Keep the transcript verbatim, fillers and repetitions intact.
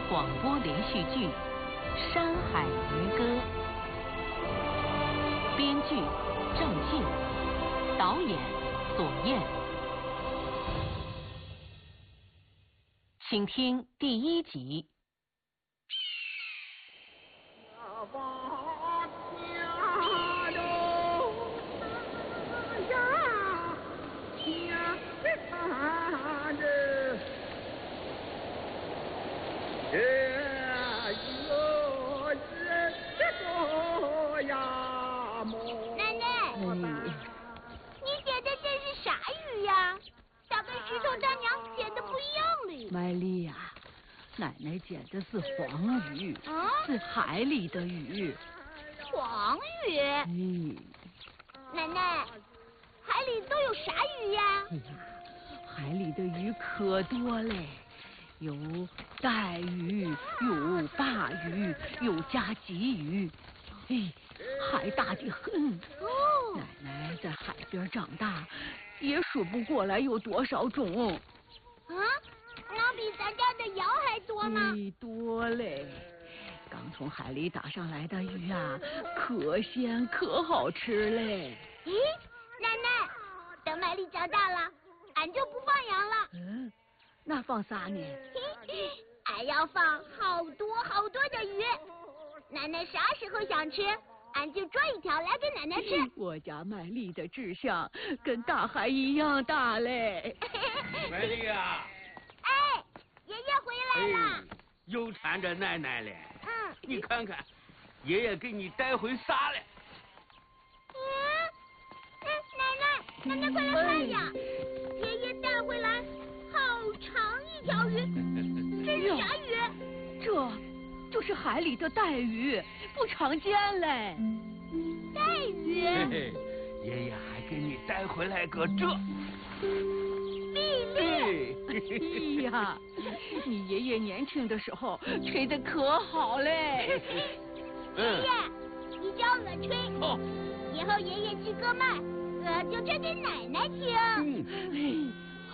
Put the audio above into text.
广播连续剧《山海渔歌》，编剧郑静，导演左燕。请听第一集。 奶奶，你写的这是啥鱼呀？咋跟石头大娘写的不一样哩？ 麦丽呀，奶奶捡的是黄鱼， 啊、 是海里的鱼。 黄鱼？ 嗯， 奶奶，海里都有啥鱼呀？ 哎呀，海里的鱼可多嘞，有带鱼，有鲅鱼，有夹鲫鱼，哎，海大的很。 哦， 奶奶在海边长大，也数不过来有多少种。 啊，那比咱家的瑶还多吗？ 哎，多嘞。刚从海里打上来的鱼啊，可鲜可好吃嘞。 咦，奶奶，等麦丽长大了，俺就不放羊了。 嗯，那放啥呢？ 俺要放好多好多的鱼。奶奶啥时候想吃，俺就捉一条来给奶奶吃。 我家麦丽的志向跟大海一样大嘞。 麦丽啊！ 哎，爷爷回来了。 哎，又缠着奶奶了。 嗯， 你看看，爷爷给你带回啥了？ 嗯，奶奶，奶奶快来看呀！爷爷带回来好长一条鱼，这是啥鱼？ 这就是海里的带鱼，不常见嘞。 带鱼？ 嘿嘿，爷爷还给你带回来个这。 碧绿。 哎呀，你爷爷年轻的时候吹得可好嘞。 爷爷，你教我吹。 哦。 以后爷爷去割麦，我就吹给奶奶听。 嗯。